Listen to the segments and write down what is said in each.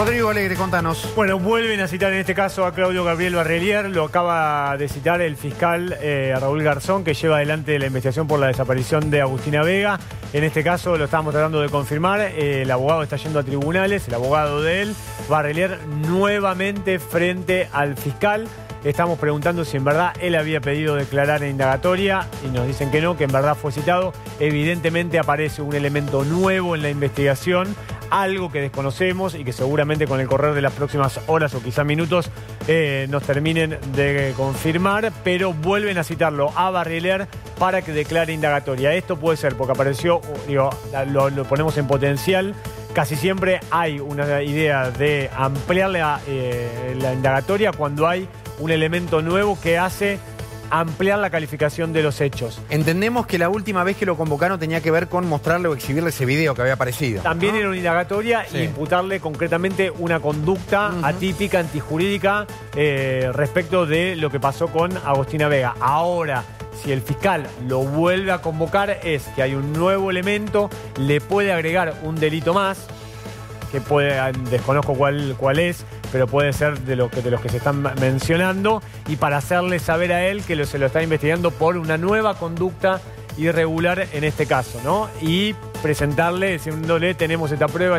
Rodrigo Alegre, contanos. Bueno, vuelven a citar en este caso a Claudio Gabriel Barrelier. Lo acaba de citar el fiscal Raúl Garzón, que lleva adelante la investigación por la desaparición de Agustina Vega. En este caso lo estábamos tratando de confirmar. El abogado está yendo a tribunales, el abogado de él, Barrelier, nuevamente frente al fiscal. Estamos preguntando si en verdad él había pedido declarar en indagatoria y nos dicen que no, que en verdad fue citado. Evidentemente aparece un elemento nuevo en la investigación, algo que desconocemos y que seguramente con el correr de las próximas horas o quizá minutos nos terminen de confirmar, pero vuelven a citarlo a Barrelier para que declare indagatoria. Esto puede ser porque apareció, digo, lo ponemos en potencial. Casi siempre hay una idea de ampliar la indagatoria cuando hay un elemento nuevo que hace ampliar la calificación de los hechos. Entendemos que la última vez que lo convocaron tenía que ver con mostrarle o exhibirle ese video que había aparecido. También era una indagatoria e imputarle concretamente una conducta atípica, antijurídica, respecto de lo que pasó con Agustina Vega. Ahora, si el fiscal lo vuelve a convocar, es que hay un nuevo elemento, le puede agregar un delito más, que desconozco cuál es, pero puede ser de los que se están mencionando, y para hacerle saber a él que se lo está investigando por una nueva conducta irregular en este caso, ¿no? Y presentarle, diciéndole, tenemos esta prueba,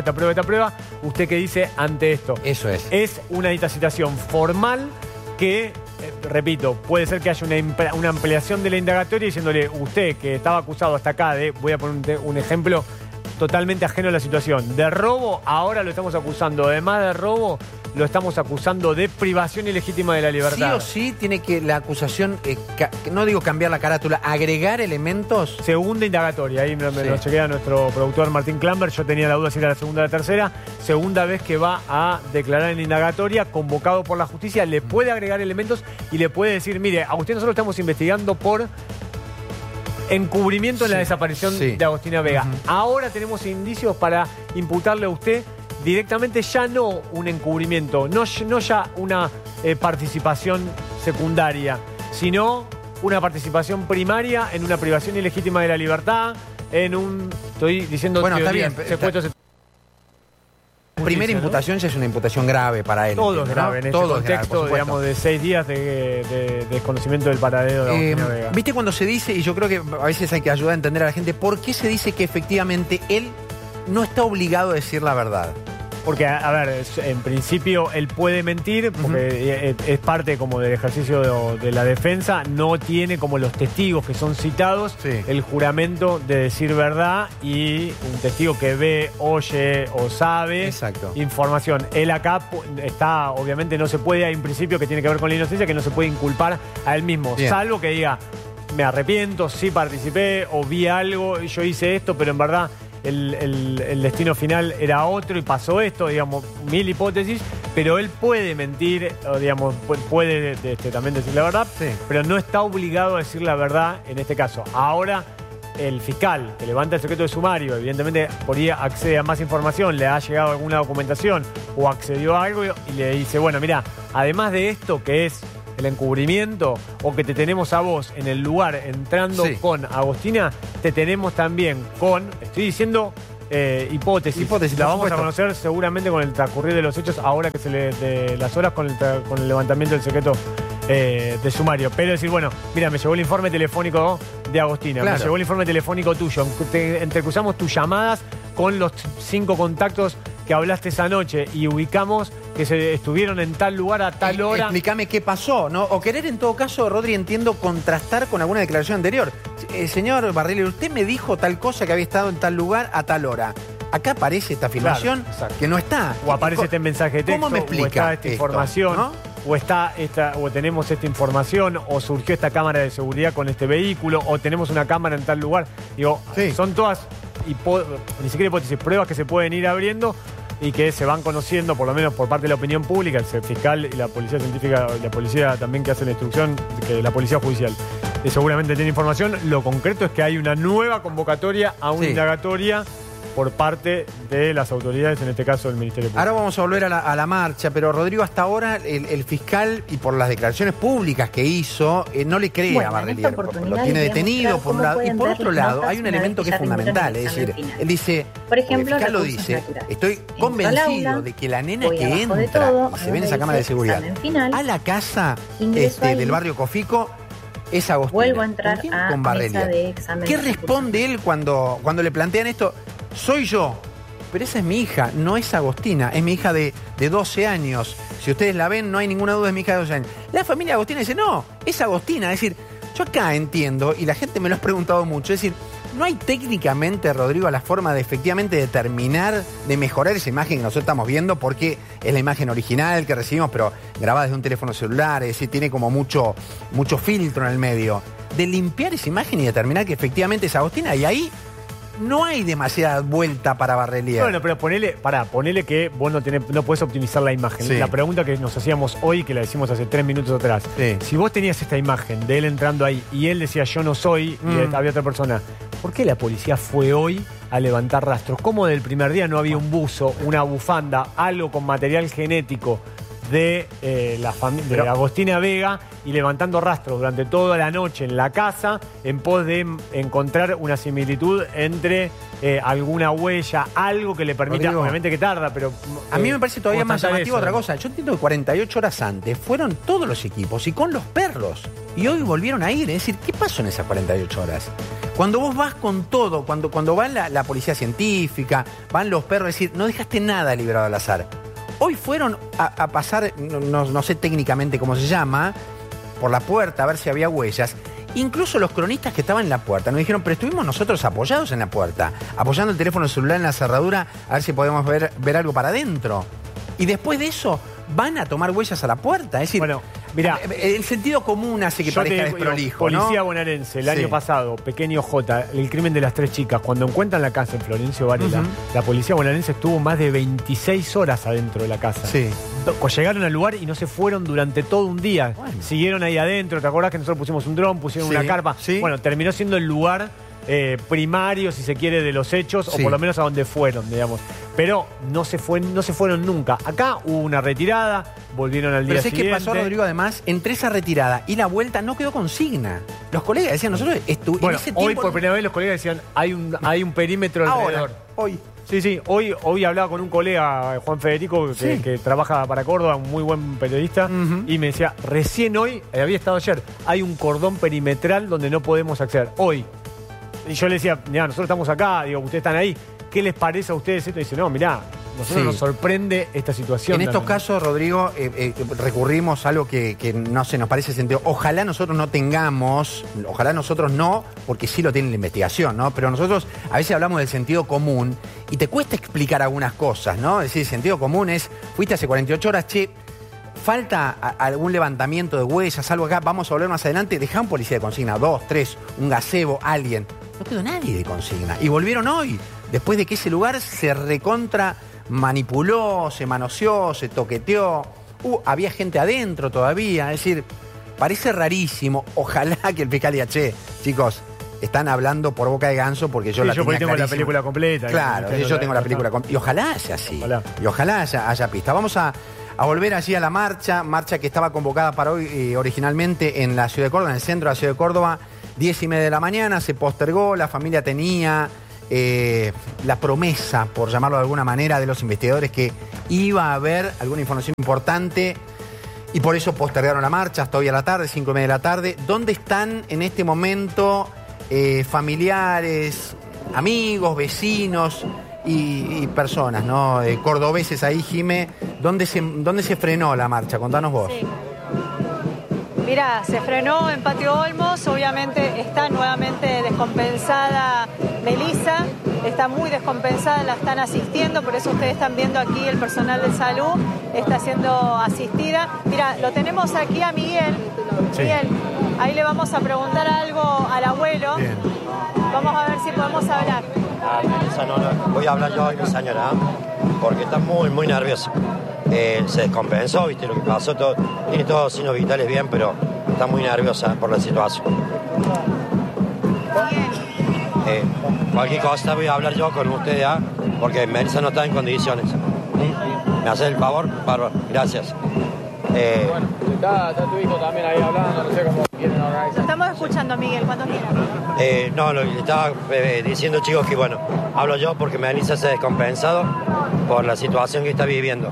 ¿usted qué dice ante esto? Eso es. Es una citación formal que, repito, puede ser que haya una ampliación de la indagatoria diciéndole, usted que estaba acusado hasta acá de, voy a poner un ejemplo totalmente ajeno a la situación, de robo, ahora lo estamos acusando, además de robo, lo estamos acusando de privación ilegítima de la libertad. Sí o sí tiene que la acusación, no digo cambiar la carátula, agregar elementos. Segunda indagatoria, ahí me lo chequea nuestro productor Martín Klamber, yo tenía la duda si era la segunda o la tercera. Segunda vez que va a declarar en indagatoria, convocado por la justicia, le puede agregar elementos y le puede decir, mire, a usted nosotros estamos investigando por encubrimiento en la desaparición de Agustina Vega. Ahora tenemos indicios para imputarle a usted directamente ya no un encubrimiento, no ya una participación secundaria, sino una participación primaria en una privación ilegítima de la libertad, en un, estoy diciendo, bueno, teoría, está bien, secuestro. La primera imputación ya es una imputación grave para él. Todo es grave, ¿no? En este contexto, digamos, de 6 días de desconocimiento del paradero de Agustina Vega. ¿Viste cuando se dice, y yo creo que a veces hay que ayudar a entender a la gente, por qué se dice que efectivamente él no está obligado a decir la verdad? Porque, a ver, en principio él puede mentir, porque es parte como del ejercicio de la defensa, no tiene como los testigos que son citados el juramento de decir verdad, y un testigo que ve, oye o sabe información. Él acá está, obviamente no se puede, hay un principio que tiene que ver con la inocencia, que no se puede inculpar a él mismo, salvo que diga, me arrepiento, sí participé, o vi algo, yo hice esto, pero en verdad el destino final era otro y pasó esto, digamos, 1000 hipótesis, pero él puede mentir, o, digamos, puede también decir la verdad, pero no está obligado a decir la verdad en este caso. Ahora, el fiscal que levanta el secreto de sumario, evidentemente por ahí accede a más información, le ha llegado alguna documentación o accedió a algo y le dice, bueno, mira, además de esto que es el encubrimiento, o que te tenemos a vos en el lugar entrando con Agustina, te tenemos también con, estoy diciendo hipótesis, la vamos a conocer seguramente con el transcurrir de los hechos, ahora que de las horas con el levantamiento del secreto de sumario. Pero decir, bueno, mira, me llegó el informe telefónico de Agustina, me llegó el informe telefónico tuyo, entrecruzamos tus llamadas con los 5 contactos que hablaste esa noche y ubicamos que se estuvieron en tal lugar a tal hora. Explícame qué pasó, ¿no? O querer, en todo caso, Rodri, entiendo, contrastar con alguna declaración anterior. Señor Barrelier, usted me dijo tal cosa, que había estado en tal lugar a tal hora. Acá aparece esta filmación que no está. O aparece este mensaje de texto. ¿Cómo me explica o está esta información, ¿no? o tenemos esta información, o surgió esta cámara de seguridad con este vehículo, o tenemos una cámara en tal lugar. Digo, son todas ni siquiera hipótesis, pruebas que se pueden ir abriendo y que se van conociendo, por lo menos por parte de la opinión pública, el fiscal y la policía científica, y la policía también que hace la instrucción, que la policía judicial. Seguramente tiene información. Lo concreto es que hay una nueva convocatoria a una indagatoria por parte de las autoridades, en este caso del Ministerio Público. Ahora vamos a volver a la marcha, pero Rodrigo, hasta ahora el fiscal, y por las declaraciones públicas que hizo, no le cree a Barrelier. Lo tiene detenido por un lado. Y por otro lado, hay un elemento que es fundamental. Es decir, él dice, por ejemplo, el fiscal lo dice, estoy convencido de que la nena que entra y se ve en esa cámara de seguridad a la casa del barrio Cofico es Agostina. Vuelvo a entrar con Barrelier. ¿Qué responde él cuando le plantean esto? Soy yo, pero esa es mi hija, no es Agostina, es mi hija de 12 años. Si ustedes la ven, no hay ninguna duda, es mi hija de 12 años. La familia Agostina dice, no, es Agostina. Es decir, yo acá entiendo, y la gente me lo ha preguntado mucho, es decir, ¿no hay técnicamente, Rodrigo, la forma de efectivamente determinar, de mejorar esa imagen que nosotros estamos viendo? Porque es la imagen original que recibimos, pero grabada desde un teléfono celular, es decir, tiene como mucho filtro en el medio. De limpiar esa imagen y determinar que efectivamente es Agostina, y ahí no hay demasiada vuelta para Barrelier. Bueno, pero ponele que vos no podés optimizar la imagen. Sí. La pregunta que nos hacíamos hoy, que la decimos hace 3 minutos atrás. Sí. Si vos tenías esta imagen de él entrando ahí y él decía yo no soy, y había otra persona, ¿por qué la policía fue hoy a levantar rastros? ¿Cómo del primer día no había un buzo, una bufanda, algo con material genético de Agostina Vega y levantando rastros durante toda la noche en la casa en pos de encontrar una similitud entre alguna huella, algo que le permita, Rodrigo, obviamente que tarda, pero... a mí me parece todavía más llamativo otra ¿no? cosa. Yo entiendo que 48 horas antes fueron todos los equipos y con los perros. Y hoy volvieron a ir. Es decir, ¿qué pasó en esas 48 horas? Cuando vos vas con todo, cuando va la policía científica, van los perros, es decir, no dejaste nada librado al azar. Hoy fueron a pasar, no sé técnicamente cómo se llama, por la puerta a ver si había huellas. Incluso los cronistas que estaban en la puerta nos dijeron, pero estuvimos nosotros apoyados en la puerta, apoyando el teléfono celular en la cerradura a ver si podemos ver algo para adentro. Y después de eso van a tomar huellas a la puerta. Es decir, bueno, mirá, el sentido común hace que parezca desprolijo, Policía ¿no? bonaerense, el año pasado, Pequeño J, el crimen de las 3 chicas, cuando encuentran la casa en Florencio Varela, la policía bonaerense estuvo más de 26 horas adentro de la casa. Sí. Llegaron al lugar y no se fueron durante todo un día. Bueno. Siguieron ahí adentro. ¿Te acordás que nosotros pusimos un dron, pusieron una carpa? Sí. Bueno, terminó siendo el lugar primario, si se quiere, de los hechos, o por lo menos a donde fueron, digamos. Pero no se fueron nunca. Acá hubo una retirada, volvieron al día siguiente. Pero ¿sabés qué pasó, Rodrigo? Además, entre esa retirada y la vuelta no quedó consigna. Los colegas decían, nosotros bueno, en ese tiempo... hoy por primera vez los colegas decían, hay un perímetro alrededor. Hoy. Sí, hoy hablaba con un colega, Juan Federico, que trabaja para Córdoba, un muy buen periodista, y me decía, recién hoy, había estado ayer, hay un cordón perimetral donde no podemos acceder. Hoy. Y yo le decía, mirá, nosotros estamos acá, digo, ustedes están ahí, ¿qué les parece a ustedes esto? Y dice, no, mirá, nosotros nos sorprende esta situación. En estos casos, Rodrigo, recurrimos a algo que no se nos parece sentido. Ojalá nosotros no, porque sí lo tiene la investigación, ¿no? Pero nosotros a veces hablamos del sentido común y te cuesta explicar algunas cosas, ¿no? Es decir, el sentido común es, fuiste hace 48 horas, falta algún levantamiento de huellas, algo acá, vamos a volver más adelante, dejá un policía de consigna, 2, 3, un gazebo, alguien. No quedó nadie de consigna. Y volvieron hoy, después de que ese lugar se recontra manipuló, se manoseó, se toqueteó. Había gente adentro todavía. Es decir, parece rarísimo. Ojalá que el fiscal diga, chicos, están hablando por boca de ganso porque yo la tenía tengo clarísima. la película completa. Claro, yo tengo la película completa. Y ojalá sea así. Y ojalá haya pista. Vamos a volver allí a la marcha que estaba convocada para hoy originalmente en la ciudad de Córdoba, en el centro de la ciudad de Córdoba, 10:30 de la mañana, se postergó, la familia tenía la promesa, por llamarlo de alguna manera, de los investigadores que iba a haber alguna información importante y por eso postergaron la marcha hasta hoy a la tarde, 5:30 de la tarde. ¿Dónde están en este momento familiares, amigos, vecinos y personas, ¿no? Cordobeses ahí, Jimé? ¿Dónde se frenó la marcha? Contanos vos. Sí. Mirá, se frenó en Patio Olmos, obviamente está nuevamente descompensada Melissa, está muy descompensada, la están asistiendo, por eso ustedes están viendo aquí el personal de salud, está siendo asistida. Mira, lo tenemos aquí a Miguel. Sí. Miguel, ahí le vamos a preguntar algo al abuelo. Bien. Vamos a ver si podemos hablar. Voy a hablar yo hoy, mi señora, porque está muy, muy nerviosa. Se descompensó, viste lo que pasó, tiene todos los signos vitales bien, pero está muy nerviosa por la situación. Cualquier cosa voy a hablar yo con ustedes, porque Melissa no está en condiciones. ¿Me haces el favor? Bárbaro, gracias. Bueno, está tu hijo también ahí hablando, no sé cómo quieren organizar. Lo estamos escuchando, Miguel, cuando quieras. No, le estaba diciendo, chicos, que bueno, hablo yo porque Melissa se ha descompensado por la situación que está viviendo.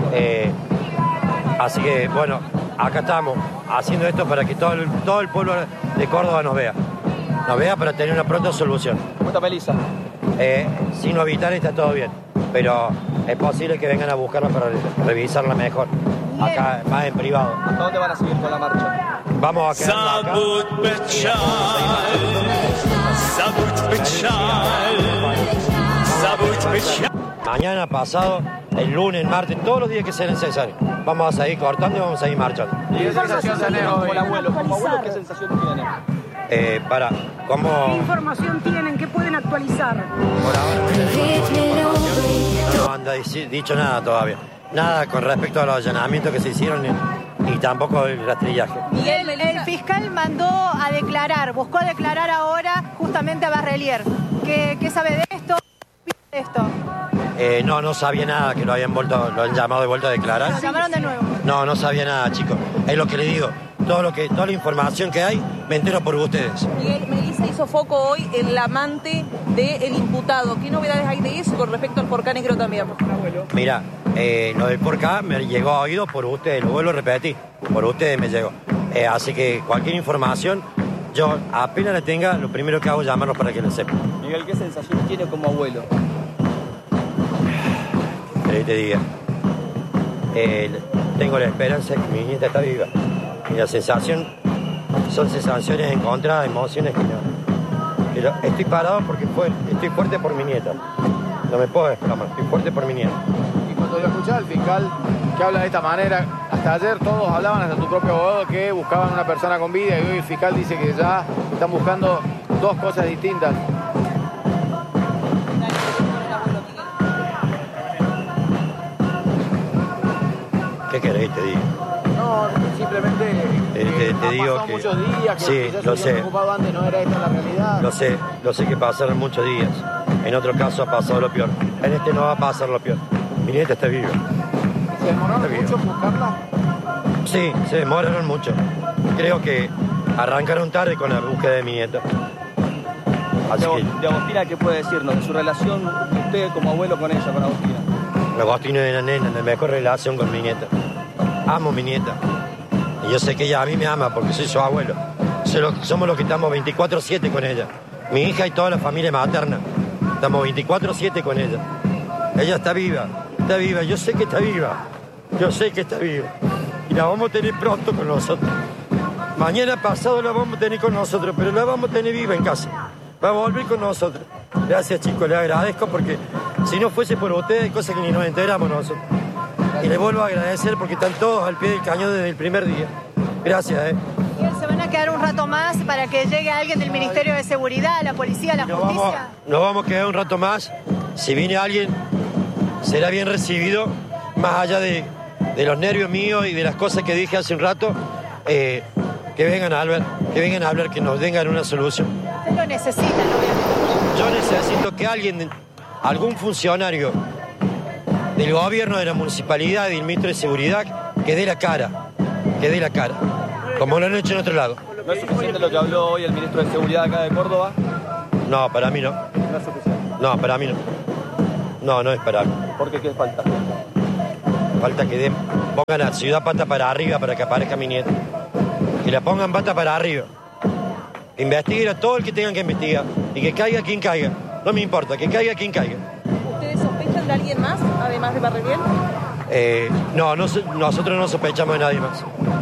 Así que, bueno, acá estamos haciendo esto para que todo el pueblo de Córdoba nos vea para tener una pronta solución. ¿Cómo está Melissa? Signos vitales está todo bien, pero es posible que vengan a buscarla para revisarla mejor. Acá, más en privado. ¿Hasta dónde van a seguir con la marcha? Vamos a quedarnos acá. Mañana, pasado, el lunes, el martes, todos los días que sea necesario. Vamos a seguir cortando y vamos a seguir marchando. ¿Y qué sensación tiene como abuelo? Como abuelo, ¿qué sensación tiene? ¿Cómo? ¿Qué información tienen? ¿Qué pueden actualizar? Por ahora no han dicho nada todavía. Nada con respecto a los allanamientos que se hicieron y tampoco el rastrillaje. Miguel, el fiscal mandó a declarar, buscó a declarar ahora justamente a Barrelier. ¿Qué sabe de esto? No sabía nada que lo han llamado de vuelta a declarar. ¿Lo llamaron de nuevo? No sabía nada, chicos. Es lo que le digo. Toda la información que hay, me entero por ustedes. Miguel, Melissa hizo foco hoy en la amante del imputado. ¿Qué novedades hay de eso con respecto al Porcá Negro también? Mira, lo del Porcá me llegó a oídos por ustedes, lo vuelvo a repetir, por ustedes me llegó. Así que cualquier información, yo apenas la tenga, lo primero que hago es llamarlos para que lo sepan. Miguel, ¿qué sensación tiene como abuelo? Que te diga. Tengo la esperanza de que mi nieta está viva. Y la sensación son sensaciones encontradas, emociones que no. Pero estoy parado porque estoy fuerte por mi nieta. No me puedo exclamar, estoy fuerte por mi nieta. Y cuando lo escuchaba el fiscal que habla de esta manera, hasta ayer todos hablaban, hasta tu propio abogado, que buscaban una persona con vida, y hoy el fiscal dice que ya están buscando dos cosas distintas. ¿Qué querés que te diga? No, simplemente te digo pasado que muchos días, que sí, ya lo se sé. habían ocupado antes, no era esta la realidad. Lo sé que pasaron muchos días. En otro caso ha pasado lo peor. En este no va a pasar lo peor. Mi nieta está viva. ¿Se demoraron mucho en buscarla? Sí, se demoraron mucho. Creo que arrancaron tarde con la búsqueda de mi nieta. Así que De Agostina, ¿qué puede decirnos? De su relación, usted como abuelo con ella, con Agostina. Agostina es una nena, la mejor relación con mi nieta. Amo a mi nieta. Y yo sé que ella a mí me ama porque soy su abuelo. Somos los que estamos 24/7 con ella. Mi hija y toda la familia materna. Estamos 24/7 con ella. Ella está viva, yo sé que está viva. Yo sé que está viva. Y la vamos a tener pronto con nosotros. Mañana pasado la vamos a tener con nosotros, pero la vamos a tener viva en casa. Va a volver con nosotros. Gracias, chicos, les agradezco porque si no fuese por ustedes, hay cosas que ni nos enteramos nosotros. Y les vuelvo a agradecer porque están todos al pie del cañón desde el primer día. Gracias, ¿Se van a quedar un rato más para que llegue alguien del Ministerio de Seguridad, la policía, la justicia? Nos vamos a quedar un rato más. Si viene alguien, será bien recibido, más allá de los nervios míos y de las cosas que dije hace un rato, que vengan a hablar, que nos tengan una solución. Ustedes lo necesitan, obviamente. Yo necesito que algún funcionario del gobierno, de la municipalidad, del ministro de Seguridad, que dé la cara, como lo han hecho en otro lado. ¿No es suficiente lo que habló hoy el ministro de Seguridad acá de Córdoba? No, para mí no. No es suficiente. No, para mí no. No es para mí. ¿Por qué? ¿Qué falta? Falta que pongan a la ciudad pata para arriba para que aparezca mi nieta. Que la pongan pata para arriba. Que investiguen a todo el que tengan que investigar. Y que caiga quien caiga. No me importa, que caiga quien caiga. ¿Ustedes sospechan de alguien más, además de Barrelier? Nosotros no sospechamos de nadie más.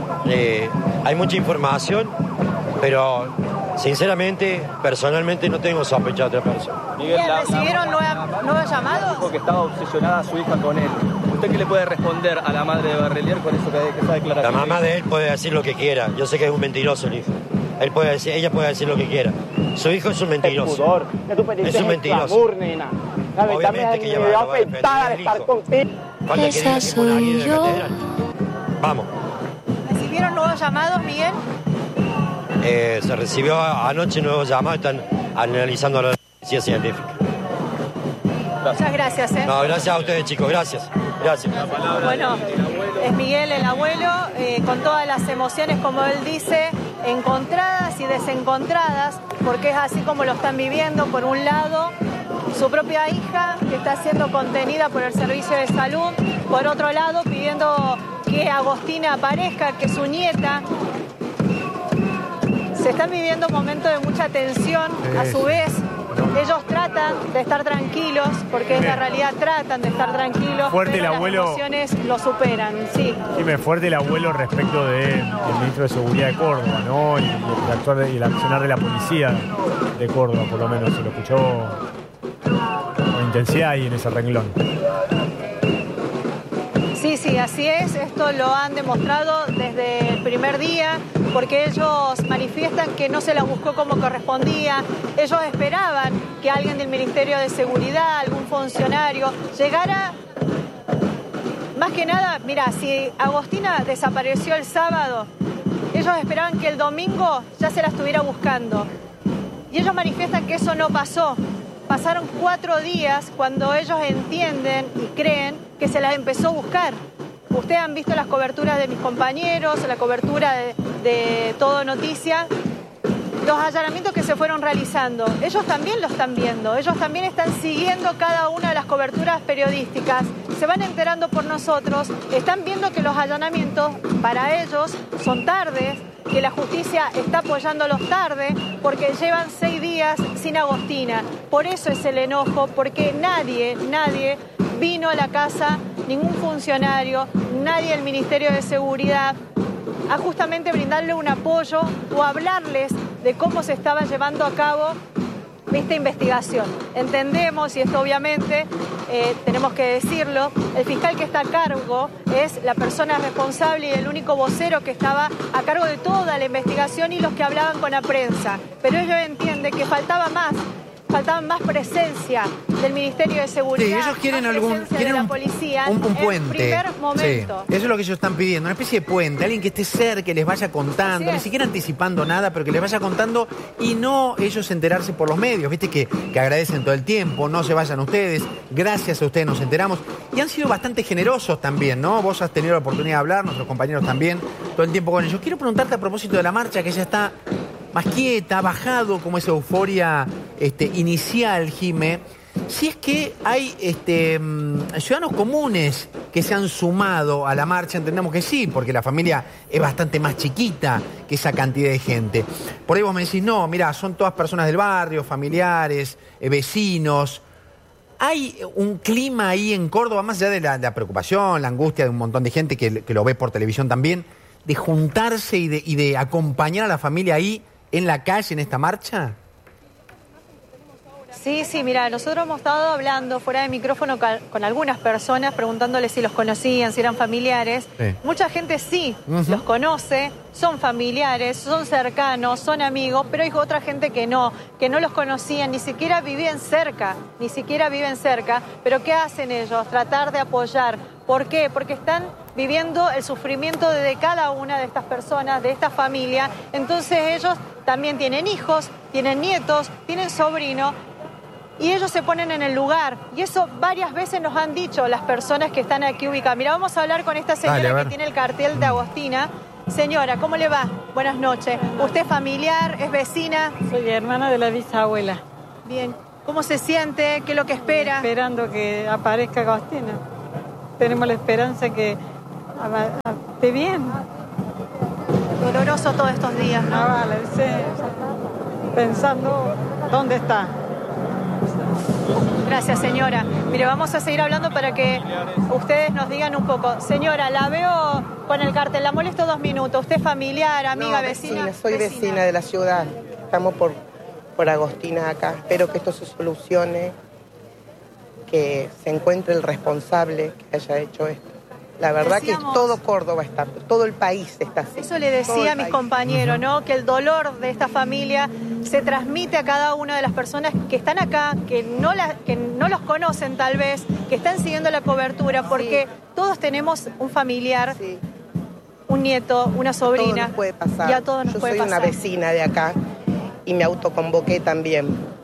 Hay mucha información, pero sinceramente, personalmente no tengo sospecha de otra persona. Miguel, ¿recibieron nuevos llamados? Dijo que estaba obsesionada su hija con él. ¿Usted qué le puede responder a la madre de Barrelier con eso que esa declaración? La mamá de él puede decir lo que quiera. Yo sé que es un mentiroso el hijo. Ella puede decir lo que quiera. Su hijo es un mentiroso. Es un mentiroso. Obviamente que ella va a defender al hijo. Falta que diga que por alguien de la catedral. Vamos. ¿Recibieron nuevos llamados, Miguel? Se recibió anoche nuevos llamados, están analizando la policía científica. Muchas gracias. No, gracias a ustedes, chicos, gracias. Gracias. Bueno, es Miguel, el abuelo, con todas las emociones, como él dice, encontradas y desencontradas, porque es así como lo están viviendo. Por un lado, su propia hija, que está siendo contenida por el servicio de salud. Por otro lado, pidiendo que Agostina aparezca, que su nieta. Se están viviendo momentos de mucha tensión. A su vez, ellos tratan de estar tranquilos, porque es la realidad, tratan de estar tranquilos, fuerte pero el abuelo, las emociones lo superan, sí. Dime, fuerte el abuelo respecto del ministro de Seguridad de Córdoba, ¿no? Y el accionar de la policía de Córdoba, por lo menos, se lo escuchó con intensidad ahí en ese renglón. Sí, sí, así es. Esto lo han demostrado desde el primer día, porque ellos manifiestan que no se la buscó como correspondía. Ellos esperaban que alguien del Ministerio de Seguridad, algún funcionario, llegara. Más que nada, mira, si Agostina desapareció el sábado, ellos esperaban que el domingo ya se la estuviera buscando. Y ellos manifiestan que eso no pasó. Pasaron 4 días cuando ellos entienden y creen que se las empezó a buscar. Ustedes han visto las coberturas de mis compañeros, la cobertura de Todo Noticia, los allanamientos que se fueron realizando. Ellos también lo están viendo, ellos también están siguiendo cada una de las coberturas periodísticas, se van enterando por nosotros, están viendo que los allanamientos para ellos son tardes, que la justicia está apoyándolos tarde, porque llevan 6 días sin Agostina. Por eso es el enojo, porque nadie vino a la casa, ningún funcionario, nadie del Ministerio de Seguridad, a justamente brindarle un apoyo o hablarles de cómo se estaba llevando a cabo esta investigación. Entendemos, y esto obviamente tenemos que decirlo, el fiscal que está a cargo es la persona responsable y el único vocero que estaba a cargo de toda la investigación y los que hablaban con la prensa. Pero ellos entienden que faltaba más presencia del Ministerio de Seguridad. Sí, ellos quieren de la policía un puente. En primer momento. Sí, eso es lo que ellos están pidiendo, una especie de puente, alguien que esté cerca, que les vaya contando, ni siquiera anticipando nada, pero que les vaya contando y no ellos enterarse por los medios, viste que agradecen todo el tiempo, no se vayan ustedes, gracias a ustedes nos enteramos. Y han sido bastante generosos también, ¿no? Vos has tenido la oportunidad de hablar, nuestros compañeros también, todo el tiempo con ellos. Quiero preguntarte a propósito de la marcha, que ya está más quieta, ha bajado como esa euforia inicial, Jime. Si es que hay ciudadanos comunes que se han sumado a la marcha, entendemos que sí, porque la familia es bastante más chiquita que esa cantidad de gente. Por ahí vos me decís, no, mirá, son todas personas del barrio, familiares, vecinos. ¿Hay un clima ahí en Córdoba, más allá de la preocupación, la angustia de un montón de gente que lo ve por televisión también, de juntarse y de acompañar a la familia ahí en la calle, en esta marcha? Sí, mira, nosotros hemos estado hablando fuera de micrófono con algunas personas, preguntándoles si los conocían, si eran familiares. Sí. Mucha gente sí los conoce, son familiares, son cercanos, son amigos, pero hay otra gente que no los conocían, ni siquiera vivían cerca, pero ¿qué hacen ellos? Tratar de apoyar. ¿Por qué? Porque están viviendo el sufrimiento de cada una de estas personas, de esta familia. Entonces ellos también tienen hijos, tienen nietos, tienen sobrinos, y ellos se ponen en el lugar. Y eso varias veces nos han dicho las personas que están aquí ubicadas. Mira, vamos a hablar con esta señora que tiene el cartel de Agostina. Señora, ¿cómo le va? Buenas noches. ¿Usted es familiar? ¿Es vecina? Soy hermana de la bisabuela. Bien. ¿Cómo se siente? ¿Qué es lo que espera? Esperando que aparezca Agostina. Tenemos la esperanza que esté bien. Doloroso todos estos días, ¿no? Vale, sí. Pensando dónde está. Gracias, señora. Mire, vamos a seguir hablando para que ustedes nos digan un poco. Señora, la veo con el cartel, la molesto 2 minutos. ¿Usted es familiar, amiga, vecina? Soy vecina de la ciudad. Estamos por Agostina acá. Espero que esto se solucione, que se encuentre el responsable que haya hecho esto. La verdad que todo Córdoba está, todo el país está así. Eso le decía a mis compañeros, ¿no? Que el dolor de esta familia se transmite a cada una de las personas que están acá, que no los conocen tal vez, que están siguiendo la cobertura, porque todos tenemos un familiar, un nieto, una sobrina. Todo nos puede pasar. Y a todos nos puede pasar. Yo soy una vecina de acá y me autoconvoqué también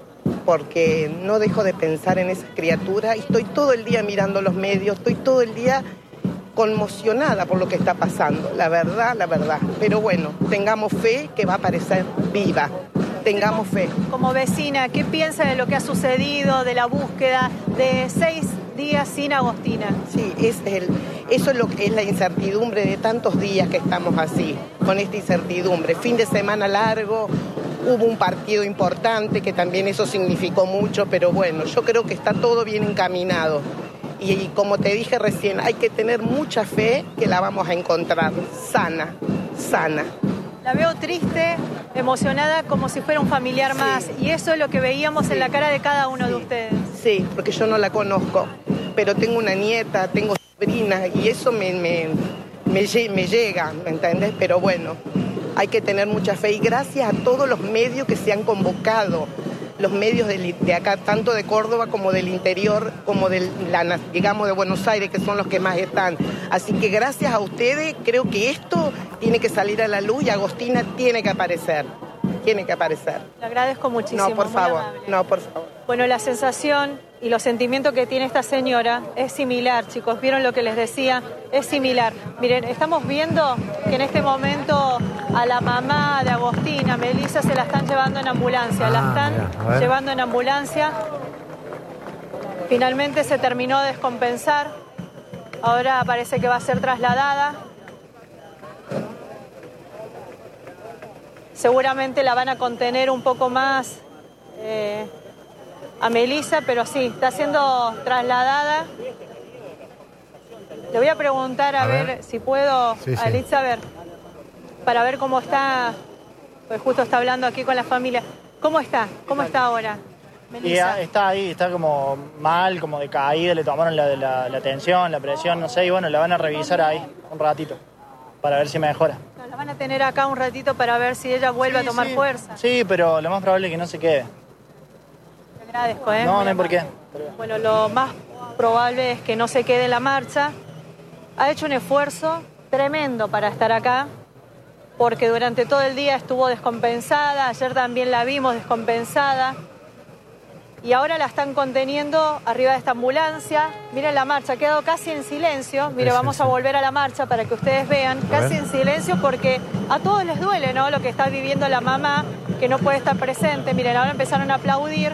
porque no dejo de pensar en esa criatura y estoy todo el día mirando los medios, estoy todo el día conmocionada por lo que está pasando, la verdad. Pero bueno, tengamos fe que va a aparecer viva, tengamos fe. Como vecina, ¿qué piensa de lo que ha sucedido, de la búsqueda de 6 días sin Agostina? Sí, eso es lo que es la incertidumbre de tantos días que estamos así, con esta incertidumbre. Fin de semana largo, hubo un partido importante que también eso significó mucho, pero bueno, yo creo que está todo bien encaminado. Y como te dije recién, hay que tener mucha fe que la vamos a encontrar sana. La veo triste, emocionada, como si fuera un familiar más. Y eso es lo que veíamos en la cara de cada uno de ustedes. Sí, porque yo no la conozco, pero tengo una nieta, tengo sobrina y eso me llega, ¿me entendés? Pero bueno, hay que tener mucha fe y gracias a todos los medios que se han convocado. Los medios de acá, tanto de Córdoba como del interior, como digamos de Buenos Aires, que son los que más están. Así que gracias a ustedes, creo que esto tiene que salir a la luz y Agostina tiene que aparecer. Le agradezco muchísimo. No, por favor. Bueno, la sensación y los sentimientos que tiene esta señora es similar, chicos. ¿Vieron lo que les decía? Es similar. Miren, estamos viendo que en este momento a la mamá de Agostina, Melissa, se la están llevando en ambulancia. La están llevando en ambulancia. Finalmente se terminó de descompensar. Ahora parece que va a ser trasladada. Seguramente la van a contener un poco más a Melissa, pero sí, está siendo trasladada. Le voy a preguntar a ver si puedo, a Elizabeth, para ver cómo está, pues justo está hablando aquí con la familia. ¿Cómo está? ¿Cómo está ahora, Melissa? Y está ahí, está como mal, como decaída, le tomaron la tensión, la presión, no sé, y bueno, la van a revisar ahí un ratito para ver si mejora. La van a tener acá un ratito para ver si ella vuelve a tomar fuerza. Sí, pero lo más probable es que no se quede. Te agradezco, ¿eh? No hay por qué. Bueno, lo más probable es que no se quede en la marcha. Ha hecho un esfuerzo tremendo para estar acá, porque durante todo el día estuvo descompensada, ayer también la vimos descompensada, y ahora la están conteniendo arriba de esta ambulancia. Miren la marcha, ha quedado casi en silencio. Mire, vamos a volver a la marcha para que ustedes vean, casi en silencio, porque a todos les duele, ¿no?, lo que está viviendo la mamá, que no puede estar presente. Miren, ahora empezaron a aplaudir,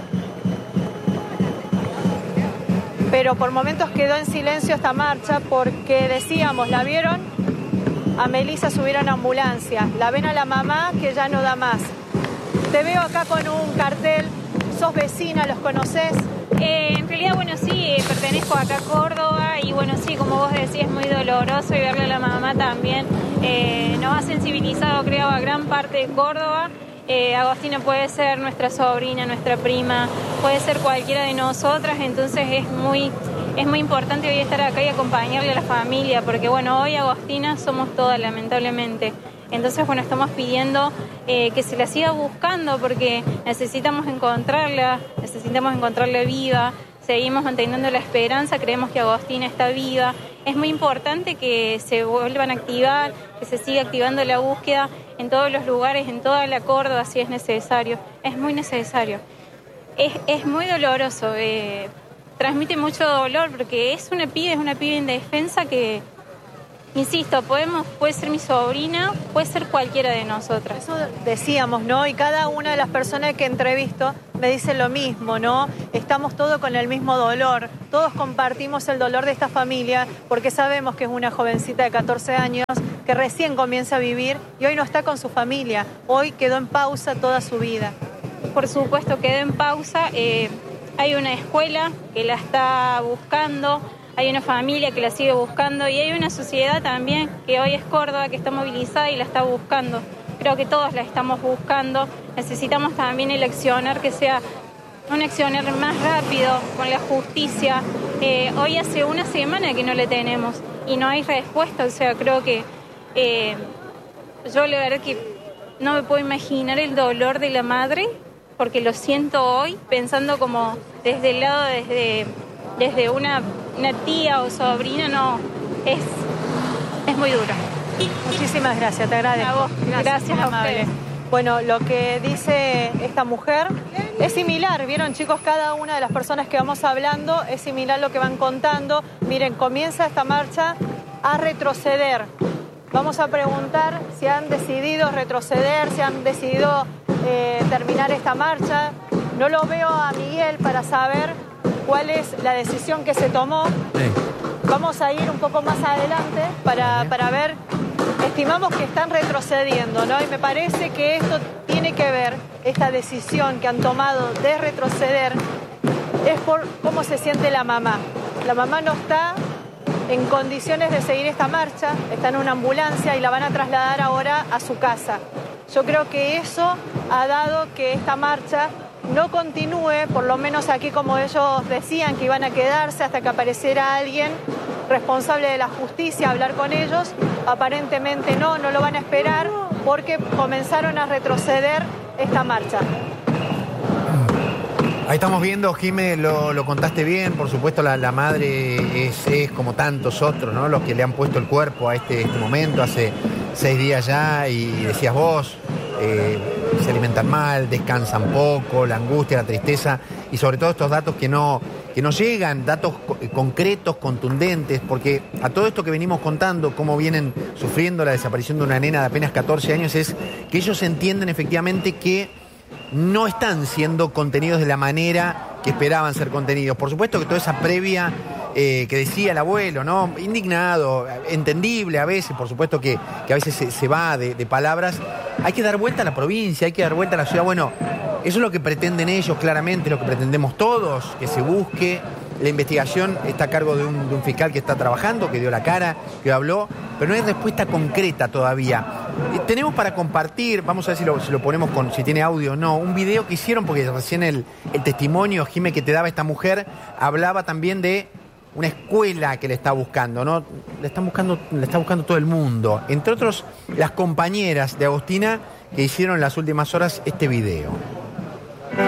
pero por momentos quedó en silencio esta marcha, porque decíamos, ¿la vieron? A Melissa subir a una ambulancia. La ven a la mamá, que ya no da más. Te veo acá con un cartel. ¿Sos vecina? ¿Los conocés? En realidad, bueno, sí, pertenezco acá a Córdoba y bueno, sí, como vos decís, es muy doloroso y verle a la mamá también. Nos ha sensibilizado, creo, a gran parte de Córdoba. Agostina puede ser nuestra sobrina, nuestra prima, puede ser cualquiera de nosotras, entonces es muy importante hoy estar acá y acompañarle a la familia, porque bueno, hoy Agostina somos todas, lamentablemente. Entonces, bueno, estamos pidiendo que se la siga buscando porque necesitamos encontrarla viva, seguimos manteniendo la esperanza, creemos que Agostina está viva. Es muy importante que se vuelvan a activar, que se siga activando la búsqueda en todos los lugares, en toda la Córdoba, si es necesario. Es muy necesario. Es muy doloroso, transmite mucho dolor porque es una piba indefensa que... Insisto, puede ser mi sobrina, puede ser cualquiera de nosotras. Eso decíamos, ¿no? Y cada una de las personas que entrevisto me dice lo mismo, ¿no? Estamos todos con el mismo dolor. Todos compartimos el dolor de esta familia porque sabemos que es una jovencita de 14 años que recién comienza a vivir y hoy no está con su familia. Hoy quedó en pausa toda su vida. Por supuesto, quedó en pausa. Hay una escuela que la está buscando. Hay una familia que la sigue buscando y hay una sociedad también que hoy es Córdoba, que está movilizada y la está buscando. Creo que todos la estamos buscando. Necesitamos también el accionar que sea un accionar más rápido con la justicia. Hoy hace una semana que no le tenemos y no hay respuesta. O sea, creo que yo la verdad que no me puedo imaginar el dolor de la madre, porque lo siento hoy pensando como desde el lado, desde una tía o sobrina, no, es muy duro. Muchísimas gracias, te agradezco. A vos, gracias a ustedes. Bueno, lo que dice esta mujer Es similar, vieron chicos, cada una de las personas que vamos hablando es similar lo que van contando. Miren, comienza esta marcha a retroceder. Vamos a preguntar si han decidido retroceder, si han decidido terminar esta marcha. No lo veo a Miguel para saber cuál es la decisión que se tomó. Vamos a ir un poco más adelante para ver. Estimamos que están retrocediendo, ¿no? Y me parece que esto tiene que ver, esta decisión que han tomado de retroceder, es por cómo se siente la mamá. La mamá no está en condiciones de seguir esta marcha, está en una ambulancia y la van a trasladar ahora a su casa. Yo creo que eso ha dado que esta marcha no continúe, por lo menos aquí como ellos decían que iban a quedarse hasta que apareciera alguien responsable de la justicia a hablar con ellos. Aparentemente no lo van a esperar porque comenzaron a retroceder esta marcha. Ahí estamos viendo, Jimé, lo contaste bien, por supuesto la madre es como tantos otros, ¿no? Los que le han puesto el cuerpo a este momento, hace 6 días ya, y decías vos, se alimentan mal, descansan poco, la angustia, la tristeza, y sobre todo estos datos que no llegan, datos concretos, contundentes, porque a todo esto que venimos contando, cómo vienen sufriendo la desaparición de una nena de apenas 14 años, es que ellos entienden efectivamente que no están siendo contenidos de la manera que esperaban ser contenidos. Por supuesto que toda esa previa que decía el abuelo, ¿no? Indignado, entendible a veces, por supuesto que a veces se va de palabras. Hay que dar vuelta a la provincia, hay que dar vuelta a la ciudad. Bueno, eso es lo que pretenden ellos, claramente, lo que pretendemos todos, que se busque. La investigación está a cargo de un fiscal que está trabajando, que dio la cara, que habló, pero no hay respuesta concreta todavía. Tenemos para compartir, vamos a ver si lo ponemos si tiene audio o no, un video que hicieron, porque recién el testimonio, Jimé, que te daba esta mujer, hablaba también de una escuela que le está buscando, ¿no? Le está buscando todo el mundo. Entre otros, las compañeras de Agostina que hicieron en las últimas horas este video.